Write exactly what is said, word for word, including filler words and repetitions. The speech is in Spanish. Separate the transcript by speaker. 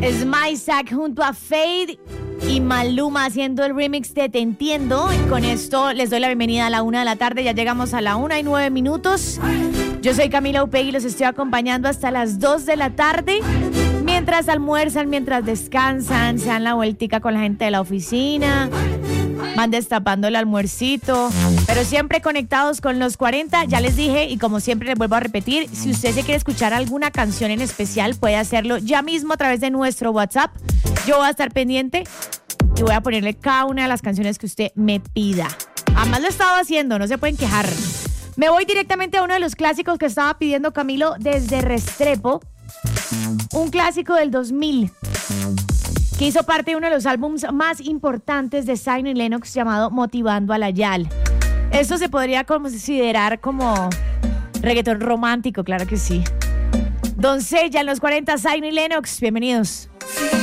Speaker 1: Smaizak junto a Fade y Maluma haciendo el remix de Te Entiendo. Y con esto les doy la bienvenida a la una de la tarde. Ya llegamos a la una y nueve minutos. Yo soy Camila Upegui y los estoy acompañando hasta las dos de la tarde. Mientras almuerzan, mientras descansan, se dan la vueltica con la gente de la oficina, van destapando el almuercito, pero siempre conectados con los cuarenta. Ya les dije, y como siempre les vuelvo a repetir, si usted se quiere escuchar alguna canción en especial, puede hacerlo ya mismo a través de nuestro WhatsApp. Yo voy a estar pendiente y voy a ponerle cada una de las canciones que usted me pida. Además lo he estado haciendo, no se pueden quejar. Me voy directamente a uno de los clásicos que estaba pidiendo Camilo desde Restrepo. Un clásico del dos mil que hizo parte de uno de los álbumes más importantes de Zion y Lennox llamado Motivando a la Yal. Esto se podría considerar como reggaetón romántico, claro que sí. Doncella en los cuarenta, Zion y Lennox, bienvenidos.